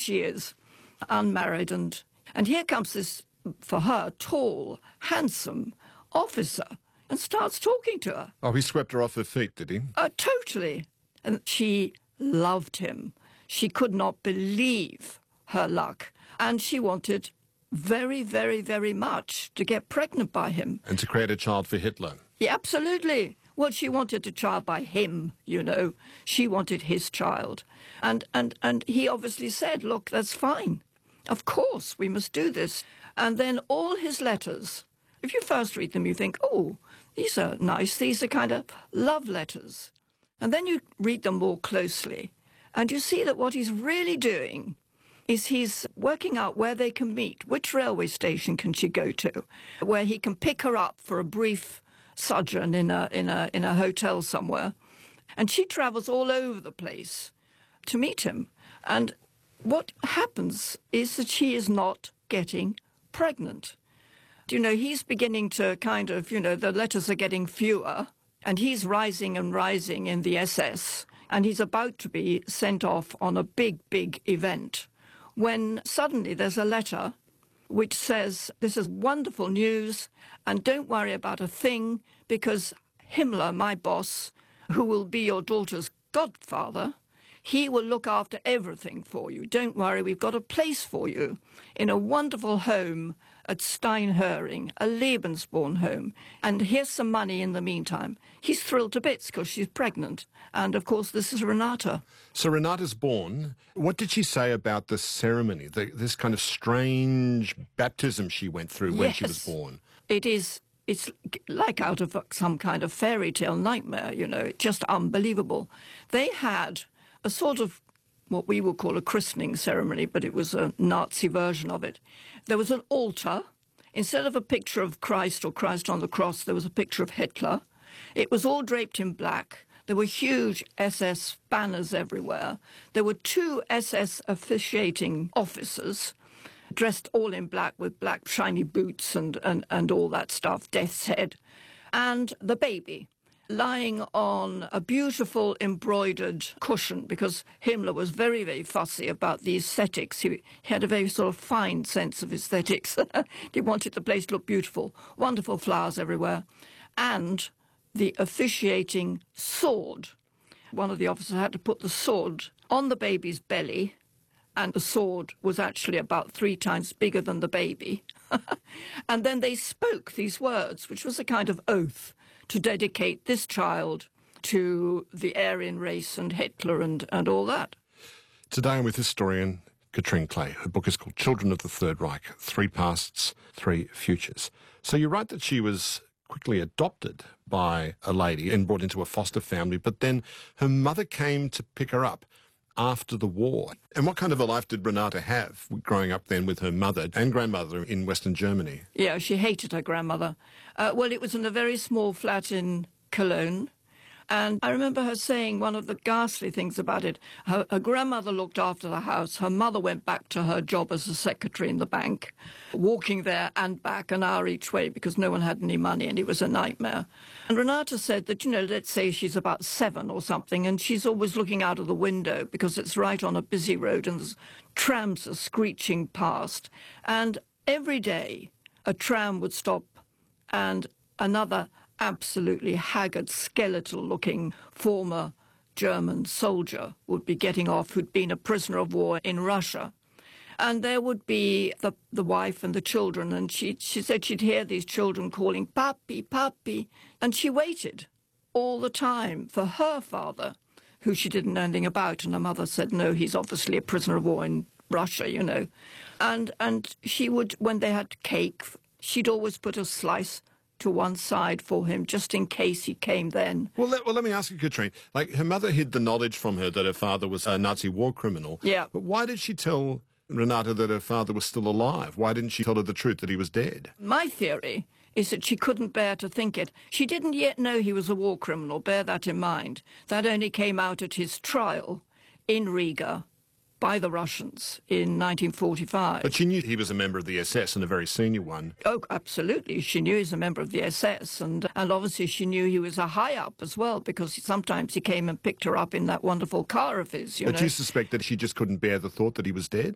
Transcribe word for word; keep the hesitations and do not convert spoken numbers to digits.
she is, unmarried, and, and here comes this, for her, tall, handsome officer, and starts talking to her. Oh, he swept her off her feet, did he? Uh, totally. And she loved him. She could not believe her luck. And she wanted very, very, very much to get pregnant by him. And to create a child for Hitler. Yeah, absolutely. Well, she wanted a child by him, you know. She wanted his child. And, and, and he obviously said, look, that's fine. Of course, we must do this. And then all his letters, if you first read them, you think, oh, these are nice. These are kind of love letters. And then you read them more closely, and you see that what he's really doing is he's working out where they can meet, which railway station can she go to, where he can pick her up for a brief sojourn in a, in a, in a hotel somewhere. And she travels all over the place to meet him. And what happens is that she is not getting pregnant. You know, he's beginning to kind of, you know, the letters are getting fewer, and he's rising and rising in the S S, and he's about to be sent off on a big, big event, when suddenly there's a letter which says, this is wonderful news, and don't worry about a thing, because Himmler, my boss, who will be your daughter's godfather, he will look after everything for you. Don't worry, we've got a place for you in a wonderful home at Steinhöring, a Lebensborn home. And here's some money in the meantime. He's thrilled to bits because she's pregnant. And, of course, this is Renata. So Renata's born. What did she say about the ceremony, the, this kind of strange baptism she went through when Yes, she was born? It is. It's like out of some kind of fairy tale nightmare, you know, just unbelievable. They had a sort of what we would call a christening ceremony, but it was a Nazi version of it. There was an altar. Instead of a picture of Christ or Christ on the cross, there was a picture of Hitler. It was all draped in black. There were huge S S banners everywhere. There were two S S officiating officers, dressed all in black with black shiny boots and, and, and all that stuff, death's head, and the baby, lying on a beautiful embroidered cushion, because Himmler was very, very fussy about the aesthetics. He, he had a very sort of fine sense of aesthetics. He wanted the place to look beautiful, wonderful flowers everywhere, and the officiating sword. One of the officers had to put the sword on the baby's belly, and the sword was actually about three times bigger than the baby. And then they spoke these words, which was a kind of oath, to dedicate this child to the Aryan race and Hitler and, and all that. Today I'm with historian Katrine Clay. Her book is called Children of the Third Reich, Three Pasts, Three Futures. So you write that she was quickly adopted by a lady and brought into a foster family, but then her mother came to pick her up after the war. And what kind of a life did Renata have growing up then with her mother and grandmother in Western Germany? Yeah, she hated her grandmother. Uh, well, it was in a very small flat in Cologne. And I remember her saying one of the ghastly things about it. Her, her grandmother looked after the house. Her mother went back to her job as a secretary in the bank, walking there and back an hour each way because no one had any money, and it was a nightmare. And Renata said that, you know, let's say she's about seven or something, and she's always looking out of the window because it's right on a busy road and there's trams are screeching past. And every day a tram would stop and another absolutely haggard, skeletal-looking former German soldier would be getting off who'd been a prisoner of war in Russia. And there would be the, the wife and the children, and she, she said she'd hear these children calling, "Papi, Papi," and she waited all the time for her father, who she didn't know anything about, and her mother said, no, he's obviously a prisoner of war in Russia, you know. And, and she would, when they had cake, she'd always put a slice to one side for him, just in case he came then. Well, let, well, let me ask you, Katrine. Like, her mother hid the knowledge from her that her father was a Nazi war criminal. Yeah. But why did she tell Renata that her father was still alive? Why didn't she tell her the truth that he was dead? My theory is that she couldn't bear to think it. She didn't yet know he was a war criminal, bear that in mind. That only came out at his trial in Riga by the Russians in nineteen forty-five. But she knew he was a member of the S S and a very senior one. Oh, absolutely. She knew he was a member of the S S, and, and obviously she knew he was a high-up as well, because sometimes he came and picked her up in that wonderful car of his, you But know. you suspect that she just couldn't bear the thought that he was dead?